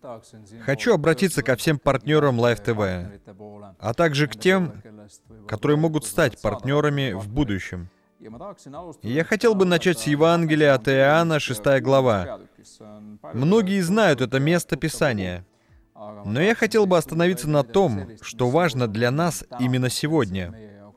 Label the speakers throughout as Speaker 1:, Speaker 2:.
Speaker 1: Хочу обратиться ко всем партнерам Live TV, а также к тем, которые могут стать партнерами в будущем. И я хотел бы начать с Евангелия от Иоанна, 6 глава. Многие знают это место Писания, но я хотел бы остановиться на том, что важно для нас именно сегодня.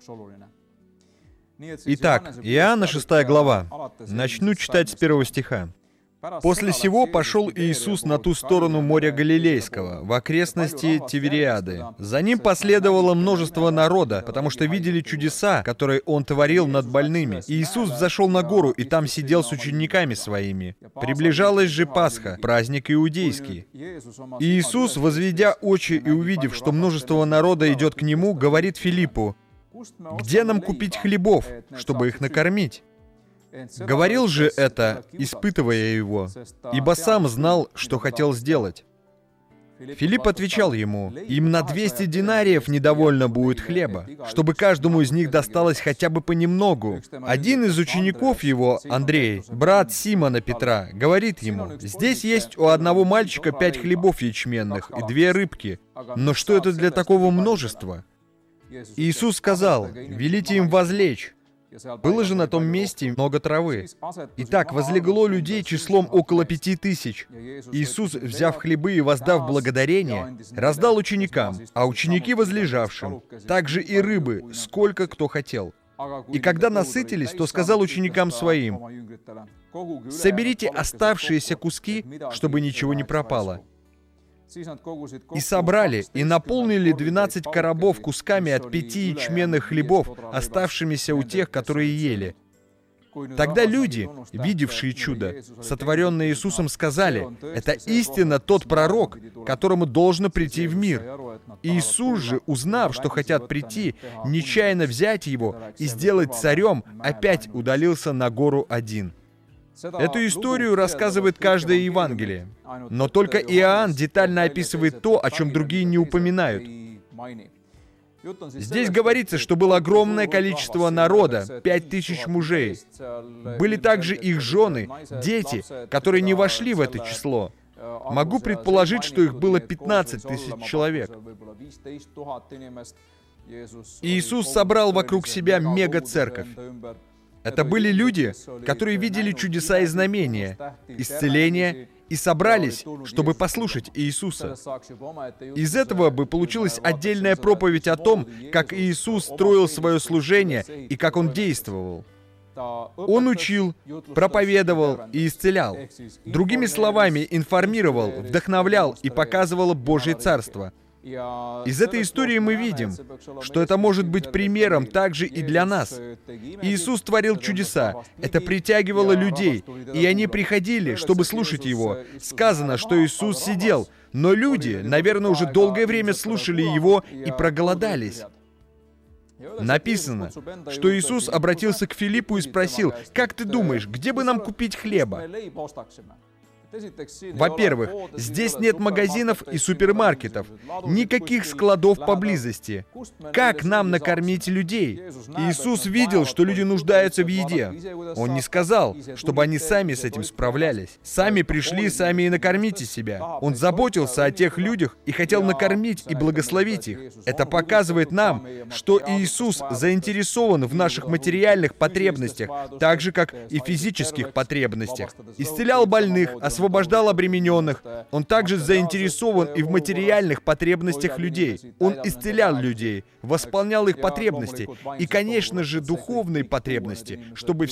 Speaker 1: Итак, Иоанна, 6 глава. Начну читать с 1 стиха. «После сего пошел Иисус на ту сторону моря Галилейского, в окрестности Тивериады. За ним последовало множество народа, потому что видели чудеса, которые Он творил над больными. И Иисус взошел на гору, и там сидел с учениками Своими. Приближалась же Пасха, праздник иудейский. И Иисус, возведя очи и увидев, что множество народа идет к Нему, говорит Филиппу: «Где нам купить хлебов, чтобы их накормить?» Говорил же это, испытывая его, ибо сам знал, что хотел сделать. Филипп отвечал ему: «Им на 200 динариев недовольно будет хлеба, чтобы каждому из них досталось хотя бы понемногу». Один из учеников его, Андрей, брат Симона Петра, говорит ему: «Здесь есть у одного мальчика 5 хлебов ячменных и 2 рыбки, но что это для такого множества?» Иисус сказал: «Велите им возлечь». Было же на том месте много травы. Итак, возлегло людей числом около 5000. Иисус, взяв хлебы и воздав благодарение, раздал ученикам, а ученики возлежавшим, также и рыбы, сколько кто хотел. И когда насытились, то сказал ученикам Своим: «Соберите оставшиеся куски, чтобы ничего не пропало». И собрали, и наполнили 12 коробов кусками от 5 ячменных хлебов, оставшимися у тех, которые ели. Тогда люди, видевшие чудо, сотворенное Иисусом, сказали: «Это истинно тот пророк, которому должно прийти в мир». Иисус же, узнав, что хотят прийти, нечаянно взять его и сделать царем, опять удалился на гору один. Эту историю рассказывает каждое Евангелие, но только Иоанн детально описывает то, о чем другие не упоминают. Здесь говорится, что было огромное количество народа, 5000 мужей. Были также их жены, дети, которые не вошли в это число. Могу предположить, что их было 15 000 человек. Иисус собрал вокруг себя мега-церковь. Это были люди, которые видели чудеса и знамения, исцеления, и собрались, чтобы послушать Иисуса. Из этого бы получилась отдельная проповедь о том, как Иисус строил свое служение и как Он действовал. Он учил, проповедовал и исцелял. Другими словами, информировал, вдохновлял и показывал Божье Царство. Из этой истории мы видим, что это может быть примером также и для нас. Иисус творил чудеса, это притягивало людей, и они приходили, чтобы слушать Его. Сказано, что Иисус сидел, но люди, наверное, уже долгое время слушали Его и проголодались. Написано, что Иисус обратился к Филиппу и спросил: «Как ты думаешь, где бы нам купить хлеба?» Во-первых, здесь нет магазинов и супермаркетов, никаких складов поблизости. Как нам накормить людей? Иисус видел, что люди нуждаются в еде. Он не сказал, чтобы они сами с этим справлялись. Сами пришли, сами и накормите себя. Он заботился о тех людях и хотел накормить и благословить их. Это показывает нам, что Иисус заинтересован в наших материальных потребностях, так же, как и физических потребностях. Исцелял больных, освобождал обремененных. Он также заинтересован и в материальных потребностях людей. Он исцелял людей, восполнял их потребности и, конечно же, духовные потребности, чтобы